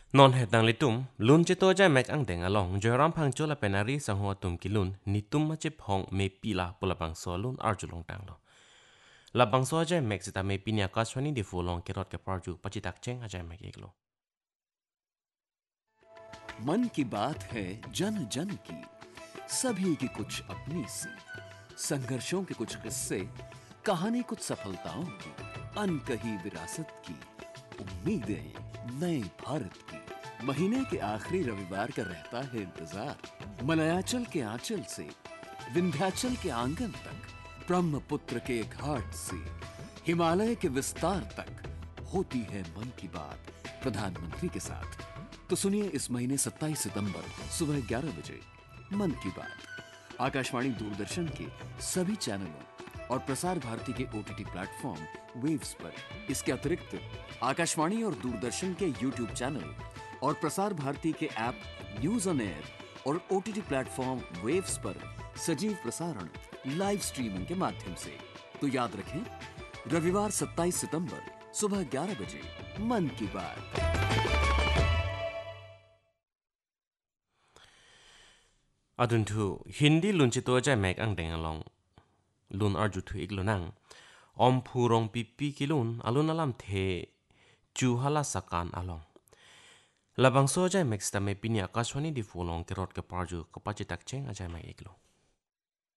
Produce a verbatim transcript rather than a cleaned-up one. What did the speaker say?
นอนเหตุดังลิตุมลุนเจโตใจแม็กอังเดงอลองจอยรำพังโจละเป็นอารีสังหัวตุมกิลุนนิตุมมาเจ็บห้องเมปีลาปุละบังโซลุนอาร์จุลงตังโลละบังโซใจแม็กสิตาเมปีเนียกัสวนิดิฟูลองเกรอดเกปาร์จูปจิตักเจงอาใจแม็กเอกโล मन की बात है जन जन की सभी की कुछ अपनी सी संघर्षों के कुछ किस्से कहानी कुछ सफलताओं की अनकही विरासत की उम्मीदें नए भारत की महीने के आखिरी रविवार का रहता है इंतजार मलयाचल के आंचल से विंध्याचल के आंगन तक ब्रह्मपुत्र के घाट से हिमालय के विस्तार तक होती है मन की बात प्रधानमंत्री के साथ। तो सुनिए इस महीने सत्ताईस सितंबर सुबह ग्यारह बजे मन की बात आकाशवाणी दूरदर्शन के सभी चैनलों और प्रसार भारती के ओटीटी प्लेटफॉर्म वेव्स पर। इसके अतिरिक्त आकाशवाणी और दूरदर्शन के यूट्यूब चैनल और प्रसार भारती के ऐप न्यूज ऑन एयर और ओटीटी प्लेटफॉर्म वेव्स पर सजीव प्रसारण लाइव स्ट्रीमिंग के माध्यम से। तो याद रखें रविवार सत्ताईस सितंबर सुबह ग्यारह बजे मन की बात। अदुन्थु हिंदी लुनचितो जाय मैक आं देंग अलोंग लुन अर्जु थु इक लुनांग ओम फुरोंग पिपी किलुन अलुन अलाम थे चुहाला सकान अलोंग लबंग सो जाय मैक स्टा में पिनी आकाशवाणी दि फुलोंग के रोड के पारजु कपाची तक चेंग अजाय मैक इक लो